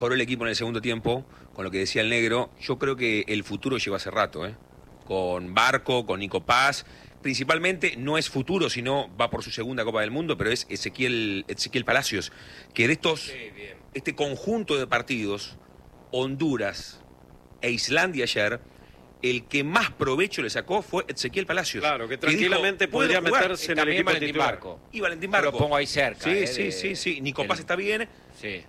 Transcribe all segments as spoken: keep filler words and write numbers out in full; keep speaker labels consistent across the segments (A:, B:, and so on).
A: Por el equipo en el segundo tiempo, con lo que decía el negro, yo creo que el futuro llegó hace rato, ¿eh? Con Barco, con Nico Paz, principalmente no es futuro, sino va por su segunda Copa del Mundo, pero es Ezequiel, Ezequiel Palacios, que de estos, sí, bien. este conjunto de partidos, Honduras e Islandia ayer, el que más provecho le sacó fue Ezequiel Palacios.
B: Claro, que tranquilamente que dijo, podría meterse en el equipo
C: Valentín
B: titular.
C: Barco.
A: Y Valentín Barco.
C: Lo pongo ahí cerca.
A: Sí,
C: eh,
A: sí,
C: de,
A: sí, sí. Nico
C: el...
A: Paz está bien.
C: Sí.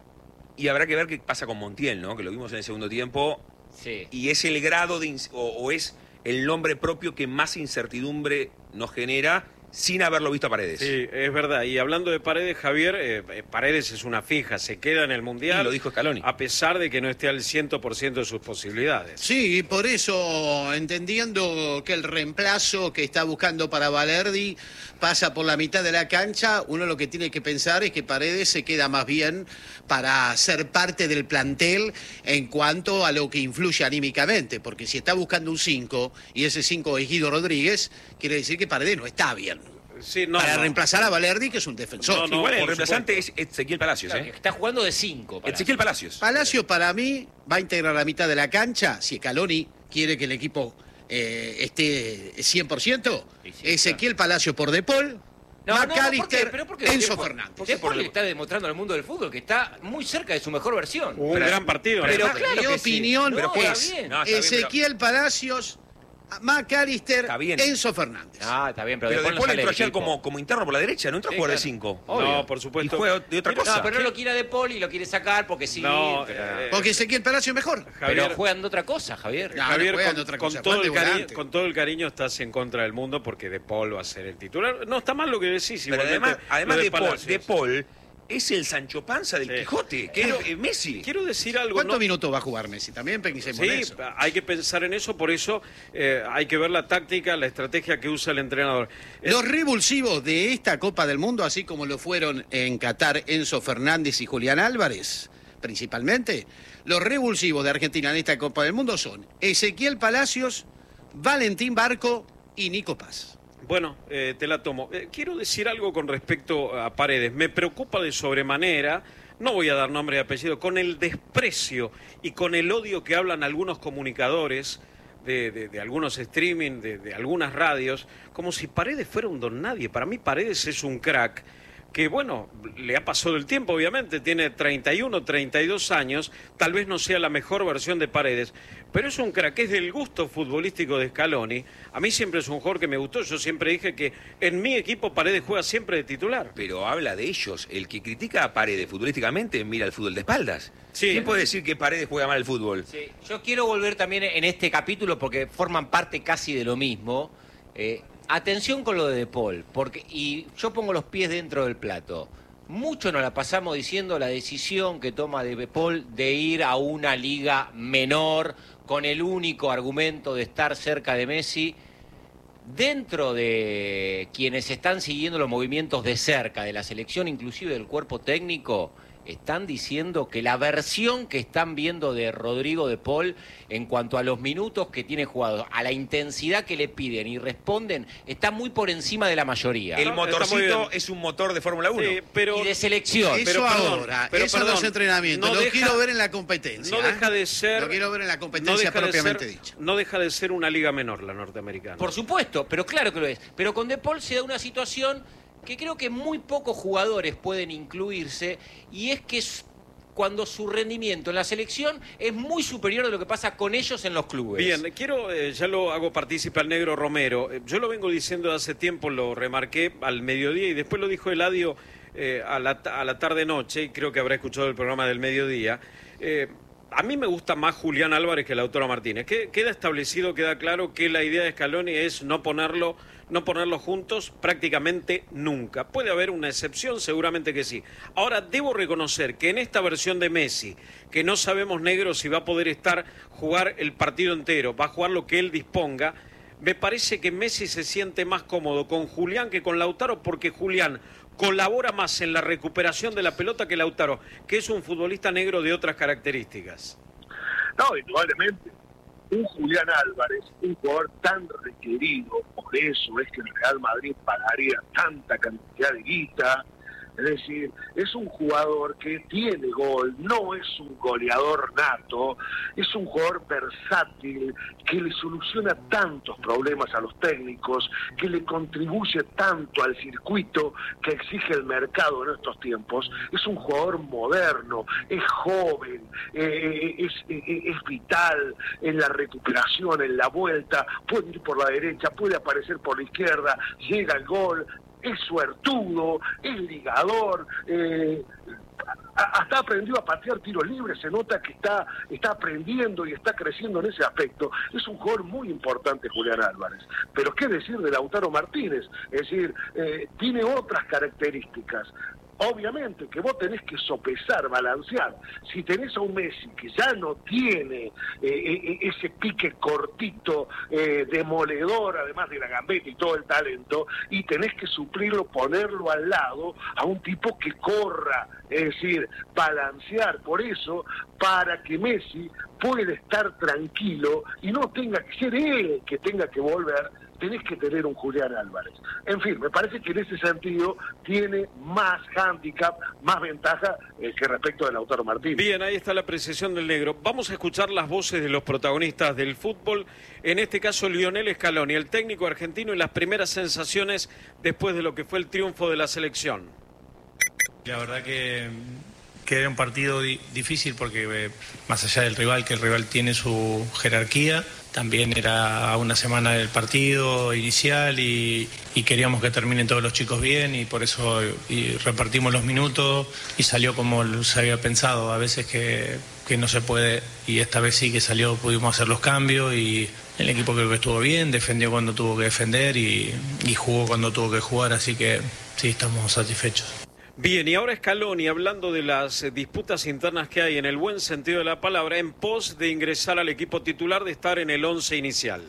A: Y habrá que ver qué pasa con Montiel, ¿no? Que lo vimos en el segundo tiempo.
C: Sí.
A: Y es el grado de o, o es el nombre propio que más incertidumbre nos genera sin haberlo visto a Paredes.
B: Sí, es verdad. Y hablando de Paredes, Javier, eh, Paredes es una fija, se queda en el Mundial.
A: Y lo dijo Scaloni.
B: A pesar de que no esté al cien por ciento de sus posibilidades.
D: Sí, por eso, entendiendo que el reemplazo que está buscando para Valerdi pasa por la mitad de la cancha, uno lo que tiene que pensar es que Paredes se queda más bien para ser parte del plantel en cuanto a lo que influye anímicamente, porque si está buscando un cinco y ese cinco es Guido Rodríguez, quiere decir que Paredes no está bien.
B: Sí, no,
D: para
B: no.
D: reemplazar a Valerdi, que es un defensor.
A: No, no, igual el reemplazante es Ezequiel Palacios,
C: claro,
A: ¿eh?
C: Está jugando de cinco.
A: Ezequiel Palacios.
D: Palacios, para mí, va a integrar la mitad de la cancha. Si Scaloni quiere que el equipo eh, esté cien por ciento, sí, sí, Ezequiel claro. Palacios por De Paul,
C: no,
D: McAllister,
C: no, ¿pero por qué?
D: Enzo
C: por,
D: Fernández.
C: De Paul le está demostrando al mundo del fútbol que está muy cerca de su mejor versión.
B: Un pero, gran partido.
D: Pero,
B: pero
D: claro mi opinión
C: sí. no,
D: es
C: no,
D: Ezequiel pero... Palacios, McAllister, Enzo Fernández.
C: Ah, está bien, pero,
A: pero
C: después
A: De Paul
C: no
A: entró ayer como, como interno por la derecha, no entró sí, a jugar claro. de cinco.
B: No, por supuesto.
A: Y juega de otra cosa.
C: No, pero no lo quiere a De Paul y lo quiere sacar porque sí.
B: No,
C: pero...
B: eh,
D: porque Ezequiel Palacios mejor.
C: Javier, pero juegan de otra cosa, Javier.
D: No,
B: Javier,
D: no
B: con,
D: otra
B: con,
D: cosa.
B: Todo el cariño, con todo el cariño estás en contra del mundo porque De Paul va a ser el titular. No, está mal lo que decís.
A: Pero además, además de, de, Paul, de Paul es el Sancho Panza del sí. Quijote, que quiero, es Messi.
B: Quiero decir algo.
D: ¿Cuántos
B: ¿no?
D: minutos va a jugar Messi? También pensemos
B: sí,
D: en eso.
B: Hay que pensar en eso, por eso eh, hay que ver la táctica, la estrategia que usa el entrenador.
D: Los revulsivos de esta Copa del Mundo, así como lo fueron en Qatar Enzo Fernández y Julián Álvarez, principalmente, los revulsivos de Argentina en esta Copa del Mundo son Ezequiel Palacios, Valentín Barco y Nico Paz.
B: Bueno, eh, te la tomo. Eh, quiero decir algo con respecto a Paredes. Me preocupa de sobremanera, no voy a dar nombre y apellido, con el desprecio y con el odio que hablan algunos comunicadores de, de, de algunos streaming, de, de algunas radios, como si Paredes fuera un don nadie. Para mí Paredes es un crack que, bueno, le ha pasado el tiempo, obviamente, tiene treinta y uno, treinta y dos años, tal vez no sea la mejor versión de Paredes, pero es un crack, es del gusto futbolístico de Scaloni. A mí siempre es un jugador que me gustó, yo siempre dije que en mi equipo Paredes juega siempre de titular.
A: Pero habla de ellos, el que critica a Paredes futbolísticamente mira el fútbol de espaldas.
B: Sí.
A: ¿Quién puede decir que Paredes juega mal el fútbol?
C: Sí. Yo quiero volver también en este capítulo porque forman parte casi de lo mismo. Eh, Atención con lo de De Paul, porque, y yo pongo los pies dentro del plato. Mucho nos la pasamos diciendo la decisión que toma De Paul de ir a una liga menor con el único argumento de estar cerca de Messi. Dentro de quienes están siguiendo los movimientos de cerca de la selección, inclusive del cuerpo técnico, están diciendo que la versión que están viendo de Rodrigo De Paul en cuanto a los minutos que tiene jugados, a la intensidad que le piden y responden, está muy por encima de la mayoría.
A: El motorcito es un motor de Fórmula uno.
B: Sí, pero,
C: y de selección.
D: Eso
B: pero
D: ahora,
B: pero
D: esos
B: perdón,
D: dos entrenamientos,
B: no
D: lo
B: deja,
D: quiero ver en la competencia.
B: No deja de ser...
D: Lo quiero ver en la competencia
B: no
D: propiamente
B: ser,
D: dicha.
B: No deja de ser una liga menor la norteamericana.
C: Por supuesto, pero claro que lo es. Pero con De Paul se da una situación que creo que muy pocos jugadores pueden incluirse, y es que cuando su rendimiento en la selección es muy superior de lo que pasa con ellos en los clubes.
B: Bien, quiero, eh, ya lo hago partícipe al negro Romero. Eh, yo lo vengo diciendo hace tiempo, lo remarqué al mediodía y después lo dijo Eladio eh, a la, a la tarde-noche, y creo que habrá escuchado el programa del mediodía. Eh, A mí me gusta más Julián Álvarez que Lautaro Martínez. Queda establecido, queda claro que la idea de Scaloni es no ponerlo, no ponerlo juntos prácticamente nunca. Puede haber una excepción, seguramente que sí. Ahora, debo reconocer que en esta versión de Messi, que no sabemos, negro, si va a poder estar, jugar el partido entero, va a jugar lo que él disponga, me parece que Messi se siente más cómodo con Julián que con Lautaro, porque Julián colabora más en la recuperación de la pelota que Lautaro, que es un futbolista negro de otras características.
E: No, indudablemente. Un Julián Álvarez, un jugador tan requerido, por eso es que el Real Madrid pagaría tanta cantidad de guita, Es decir, es un jugador que tiene gol, no es un goleador nato, es un jugador versátil, que le soluciona tantos problemas a los técnicos, que le contribuye tanto al circuito que exige el mercado en estos tiempos. Es un jugador moderno, es joven, eh, es, es, es vital en la recuperación, en la vuelta, puede ir por la derecha, puede aparecer por la izquierda, llega al gol, es suertudo, es ligador, eh, hasta aprendió a patear tiros libres, se nota que está, está aprendiendo y está creciendo en ese aspecto. Es un jugador muy importante Julián Álvarez. Pero qué decir de Lautaro Martínez, es decir, eh, tiene otras características. Obviamente que vos tenés que sopesar, balancear. Si tenés a un Messi que ya no tiene eh, ese pique cortito, eh, demoledor, además de la gambeta y todo el talento, y tenés que suplirlo, ponerlo al lado a un tipo que corra, es decir, balancear. Por eso, para que Messi pueda estar tranquilo y no tenga que ser él el que tenga que volver, tenés que tener un Julián Álvarez. En fin, me parece que en ese sentido tiene más hándicap, más ventaja eh, que respecto de Lautaro Martínez.
B: Bien, ahí está la apreciación del negro. Vamos a escuchar las voces de los protagonistas del fútbol, en este caso Lionel Scaloni, el técnico argentino, y las primeras sensaciones después de lo que fue el triunfo de la selección.
F: La verdad que, que era un partido di- difícil porque eh, más allá del rival, que el rival tiene su jerarquía, también era una semana del partido inicial y, y queríamos que terminen todos los chicos bien y por eso y repartimos los minutos y salió como se había pensado. A veces que, que no se puede y esta vez sí que salió, pudimos hacer los cambios y el equipo creo que estuvo bien, defendió cuando tuvo que defender y, y jugó cuando tuvo que jugar, así que sí, estamos satisfechos.
B: Bien, y ahora Scaloni, hablando de las eh, disputas internas que hay en el buen sentido de la palabra, en pos de ingresar al equipo titular, de estar en el once inicial.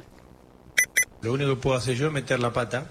F: Lo único que puedo hacer yo es meter la pata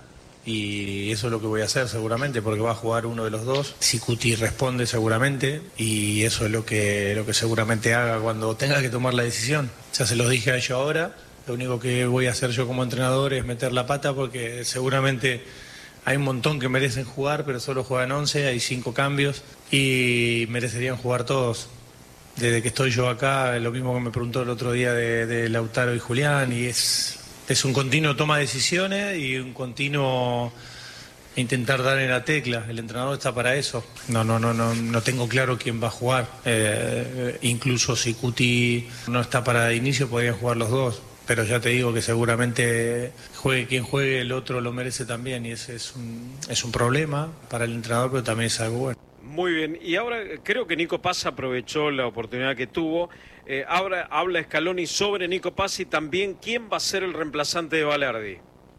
F: y eso es lo que voy a hacer seguramente porque va a jugar uno de los dos. Si Cuti responde seguramente y eso es lo que, lo que seguramente haga cuando tenga que tomar la decisión. Ya se los dije a ellos ahora, lo único que voy a hacer yo como entrenador es meter la pata porque seguramente hay un montón que merecen jugar, pero solo juegan once, hay cinco cambios y merecerían jugar todos. Desde que estoy yo acá, lo mismo que me preguntó el otro día de, de Lautaro y Julián, y es, es un continuo toma de decisiones y un continuo intentar dar en la tecla. El entrenador está para eso. No, no, no, no, no tengo claro quién va a jugar. Eh, incluso si Cuti no está para inicio, podrían jugar los dos. Pero ya te digo que seguramente juegue quien juegue, el otro lo merece también y ese es un, es un problema para el entrenador, pero también es algo bueno.
B: Muy bien, y ahora creo que Nico Paz aprovechó la oportunidad que tuvo. Eh, ahora habla Scaloni sobre Nico Paz y también quién va a ser el reemplazante de Balerdi.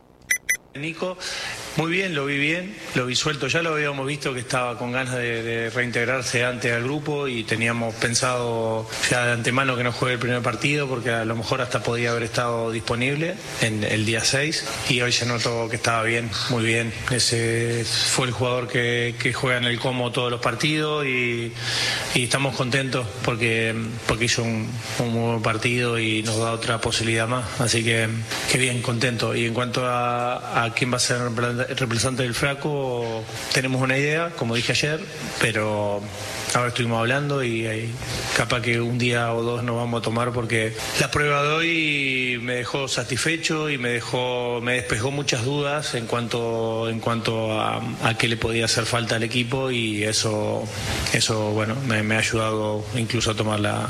F: Nico, muy bien, lo vi bien, lo vi suelto, ya lo habíamos visto que estaba con ganas de, de reintegrarse antes al grupo y teníamos pensado ya de antemano que no juegue el primer partido porque a lo mejor hasta podía haber estado disponible en el día seis y hoy se notó que estaba bien, muy bien. Ese fue el jugador que, que juega en el Como todos los partidos y, y estamos contentos porque, porque hizo un, un muy buen partido y nos da otra posibilidad más, así que, que bien, contento. Y en cuanto a, a a quién va a ser el reemplazante del Flaco, tenemos una idea, como dije ayer, pero ahora estuvimos hablando y, y capaz que un día o dos nos vamos a tomar porque la prueba de hoy me dejó satisfecho y me dejó, me despejó muchas dudas en cuanto, en cuanto a, a qué le podía hacer falta al equipo y eso, eso bueno, me, me ha ayudado incluso a tomar la,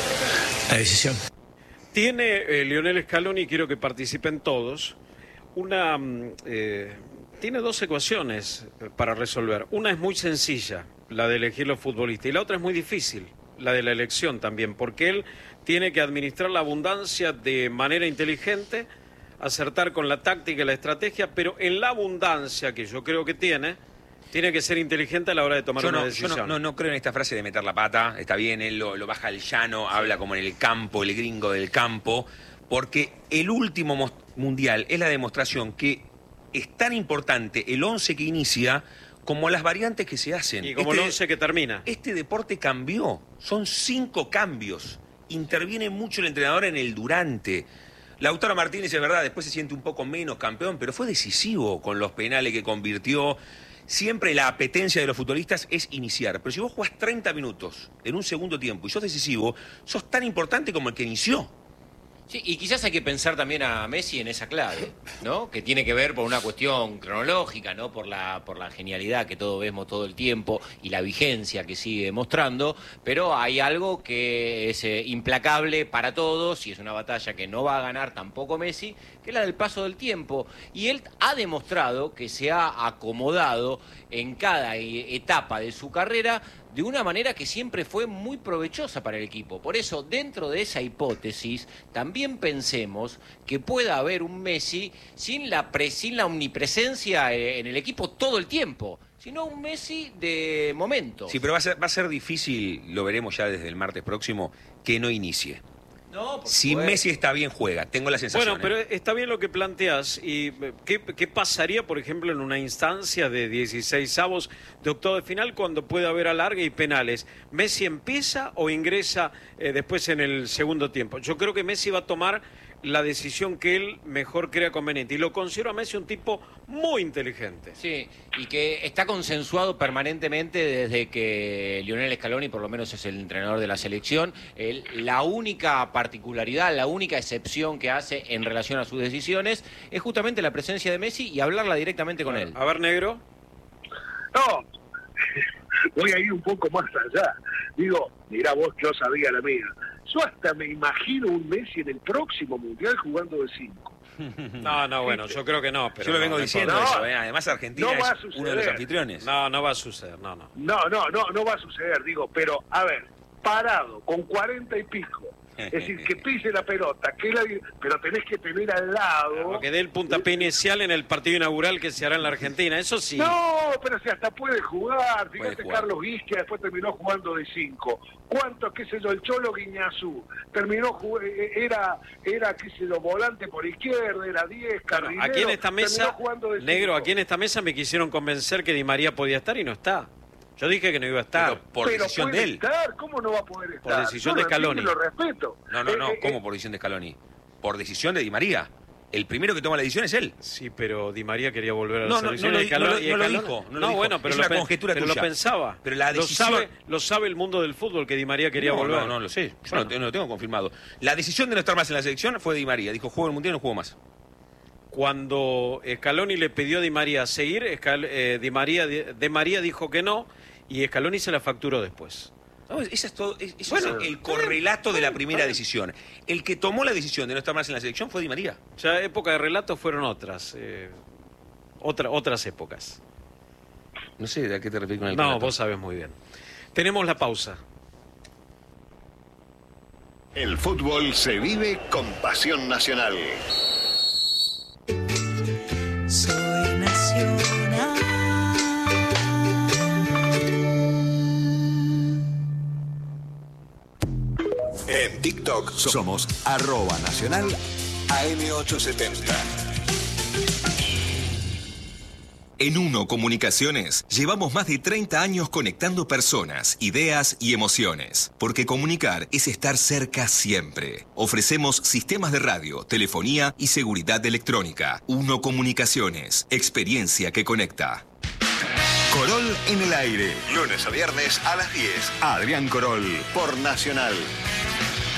F: la decisión.
B: Tiene eh, Lionel Scaloni, quiero que participen todos, una eh, tiene dos ecuaciones para resolver. Una es muy sencilla, la de elegir los futbolistas, y la otra es muy difícil, la de la elección también, porque él tiene que administrar la abundancia de manera inteligente, acertar con la táctica y la estrategia, pero en la abundancia que yo creo que tiene, tiene que ser inteligente a la hora de tomar
A: yo
B: una
A: no,
B: decisión.
A: Yo no, no, no creo en esta frase de meter la pata, está bien, él lo, lo baja al llano, habla como en el campo, el gringo del campo, porque el último mundial es la demostración que es tan importante el once que inicia como las variantes que se hacen.
B: Y como
A: este,
B: el once que termina.
A: Este deporte cambió, son cinco cambios, interviene mucho el entrenador en el durante. Lautaro Martínez, es verdad, después se siente un poco menos campeón, pero fue decisivo con los penales que convirtió. siempre la apetencia de los futbolistas es iniciar. Pero si vos jugás treinta minutos en un segundo tiempo y sos decisivo, sos tan importante como el que inició.
C: Sí, y quizás hay que pensar también a Messi en esa clave, ¿no? Que tiene que ver por una cuestión cronológica, ¿no? Por la, por la genialidad que todos vemos todo el tiempo y la vigencia que sigue demostrando, pero hay algo que es eh, implacable para todos y es una batalla que no va a ganar tampoco Messi, que es la del paso del tiempo. Y él ha demostrado que se ha acomodado en cada etapa de su carrera de una manera que siempre fue muy provechosa para el equipo. Por eso, dentro de esa hipótesis, también pensemos que pueda haber un Messi sin la, pre, sin la omnipresencia en el equipo todo el tiempo, sino un Messi de momento.
A: Sí, pero va a ser, va a ser difícil, lo veremos ya desde el martes próximo, que no inicie.
C: No, por
A: si
C: supuesto.
A: Messi está bien, juega. Tengo la sensación.
B: Bueno, pero
A: ¿eh?
B: está bien lo que planteas. ¿Y qué, qué pasaría, por ejemplo, en una instancia de dieciseisavos de octavo de final cuando puede haber alargue y penales? ¿Messi empieza o ingresa eh, después en el segundo tiempo? Yo creo que Messi va a tomar la decisión que él mejor crea conveniente. Y lo considero a Messi un tipo muy inteligente.
C: Sí, y que está consensuado permanentemente desde que Lionel Scaloni, por lo menos es el entrenador de la selección, él, la única particularidad, la única excepción que hace en relación a sus decisiones es justamente la presencia de Messi y hablarla directamente con él.
B: A ver, Negro.
E: No, voy a ir un poco más allá. Digo, mirá vos, yo sabía la mía. Yo hasta me imagino un Messi en el próximo Mundial jugando de cinco.
B: No, no, bueno, yo creo que no. Pero
A: Yo lo
B: no,
A: vengo
B: no
A: diciendo
E: importa.
A: eso, ¿eh? Además Argentina
E: No va a
A: es
E: suceder.
A: uno de los anfitriones.
B: No, no va a suceder, no, no.
E: No, no, no, no va a suceder, digo, pero a ver, parado, con cuarenta y pico. Es decir, que pise la pelota, que la, pero tenés que tener al lado...
B: Lo que dé el puntapié inicial en el partido inaugural que se hará en la Argentina, eso sí.
E: No, pero si hasta puede jugar. Fíjate,
A: jugar.
E: Carlos Guisquia después terminó jugando de cinco. ¿Cuánto, qué sé yo, el Cholo Guiñazú? Terminó, era, era, qué sé yo, volante por izquierda, era diez,
B: Bueno, aquí en esta mesa, Negro,
E: cinco.
B: aquí en esta mesa me quisieron convencer que Di María podía estar y no está. Yo dije que no iba a estar.
A: Pero por
E: Pero
A: decisión
E: puede
A: de él.
E: estar, ¿cómo no va a poder estar?
B: decisión
E: Yo
B: de
E: lo entiendo
B: Scaloni.
E: y Lo respeto.
A: No, no, no,
E: Eh, eh,
A: ¿cómo
E: eh,
A: por decisión de Scaloni? Por decisión de Di María. El primero que toma la decisión es él.
B: Sí, pero Di María quería volver a la
A: No, no,
B: selección.
A: no lo
B: y
A: di-
B: Scaloni-
A: no lo-
B: y
A: no lo
B: Scaloni-
A: dijo, no lo
B: No,
A: dijo.
B: bueno, pero,
A: Es
B: lo,
A: una
B: pe-
A: conjetura
B: pero lo
A: tuya.
B: pensaba.
A: Pero la
B: lo,
A: decisión-
B: sabe, lo sabe el mundo del fútbol, que Di María quería
A: no,
B: volver.
A: No, no lo sé. Yo no, no lo tengo confirmado. La decisión de no estar más en la selección fue de Di María. Dijo, juego el Mundial y no juego más.
B: Cuando Scaloni le pidió a Di María seguir, Scal- eh, Di María, de María dijo que no y Scaloni se la facturó después.
A: No, esa es todo, es- eso
B: Bueno,
A: es el correlato de la primera decisión. El que tomó la decisión de no estar más en la selección fue Di María.
B: Ya época de relatos fueron otras, eh, otra, otras épocas.
A: No sé a qué te refieres con el
B: No,
A: relato.
B: vos sabés muy bien. Tenemos la pausa.
G: El fútbol se vive con pasión nacional.
H: Soy nacional.
G: En TikTok somos arroba nacional A M ochocientos setenta.
I: En Uno Comunicaciones llevamos más de treinta años conectando personas, ideas y emociones, porque comunicar es estar cerca siempre. Ofrecemos sistemas de radio, telefonía y seguridad electrónica. Uno Comunicaciones, experiencia que conecta.
G: Corol en el aire. Lunes a viernes a las diez. Adrián Corol por Nacional.